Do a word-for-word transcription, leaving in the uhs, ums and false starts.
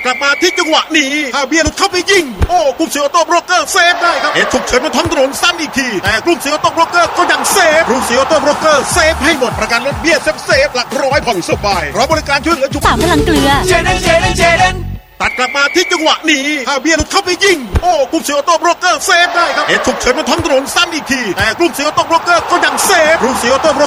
กลับมาที่จังหวะนี้ถ้าเบียร์หลุดเข้าไปยิงโอ้กรุงศรีออโต้บรกเกอร์เซฟได้ครับเหตุฉุกเฉินบนท้องถนนซ้ำอีกทีแต่กรุงศรีออโต้บรกเกอร์ก็ยังเซฟกรุงศรีออโต้บรกเกอร์เซฟให้หมดประกันรถเบี้ยเซฟเซฟหลักร้อยผ่อนสบายรอบริการช่วยเหลือฉุกเฉินสามพลังเกลือเจเดนเจเดนเจเดนตัดกลับมาที่จังหวะนี้ถ้าเบียร์หลุดเข้าไปยิงโอ้กรุงศรีออโต้บรกเกอร์เซฟได้ครับเหตุฉุกเฉินบนท้องถนนซ้ำอีกทีแต่กรุงศรีออโต้บรกเกอร์ก็ยังเซฟกรุงศรีออโต้